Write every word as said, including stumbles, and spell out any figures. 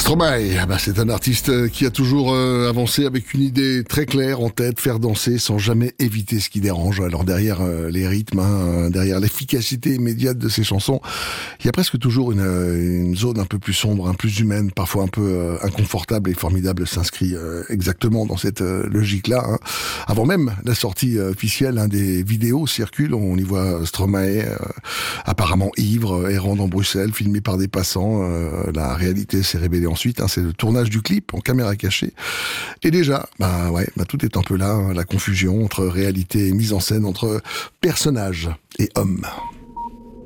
Stromae, ah bah c'est un artiste qui a toujours euh, avancé avec une idée très claire en tête, faire danser sans jamais éviter ce qui dérange. Alors derrière euh, les rythmes, hein, derrière l'efficacité immédiate de ses chansons, il y a presque toujours une, une zone un peu plus sombre, un plus humaine, parfois un peu euh, inconfortable et formidable s'inscrit euh, exactement dans cette euh, logique-là. Hein. Avant même la sortie euh, officielle, hein, des vidéos circulent, on y voit Stromae euh, apparemment ivre, errant dans Bruxelles, filmé par des passants. Euh, la réalité s'est révélée ensuite, hein, c'est le tournage du clip en caméra cachée. Et déjà, bah ouais, bah tout est un peu là, hein, la confusion entre réalité et mise en scène, entre personnages et hommes.